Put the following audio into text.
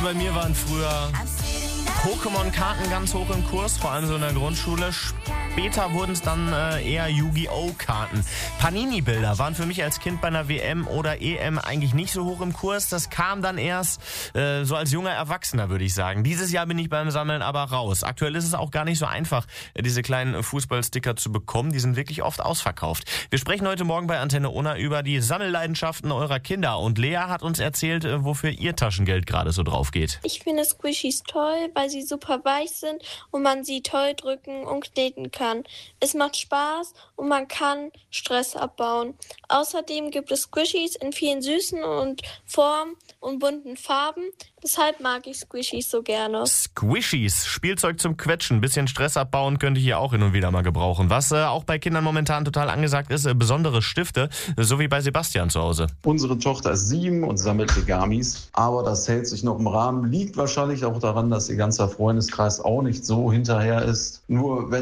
bei mir waren früher Pokémon-Karten ganz hoch im Kurs, vor allem so in der Grundschule. Später wurden es dann eher Yu-Gi-Oh!-Karten. Panini-Bilder waren für mich als Kind bei einer WM oder EM eigentlich nicht so hoch im Kurs. Das kam dann erst so als junger Erwachsener, würde ich sagen. Dieses Jahr bin ich beim Sammeln aber raus. Aktuell ist es auch gar nicht so einfach, diese kleinen Fußballsticker zu bekommen. Die sind wirklich oft ausverkauft. Wir sprechen heute Morgen bei Antenne Unna über die Sammelleidenschaften eurer Kinder. Und Lea hat uns erzählt, wofür ihr Taschengeld gerade so drauf geht. Ich finde Squishies toll, weil sie super weich sind und man sie toll drücken und kneten kann. Es macht Spaß und man kann Stress abbauen. Außerdem gibt es Squishies in vielen süßen und Formen und bunten Farben. Deshalb mag ich Squishies so gerne. Squishies, Spielzeug zum Quetschen. Bisschen Stress abbauen könnte ich hier auch hin und wieder mal gebrauchen. Was auch bei Kindern momentan total angesagt ist, besondere Stifte, so wie bei Sebastian zu Hause. Unsere Tochter ist 7 und sammelt Origamis, aber das hält sich noch im Rahmen. Liegt wahrscheinlich auch daran, dass ihr ganzer Freundeskreis auch nicht so hinterher ist. Nur wenn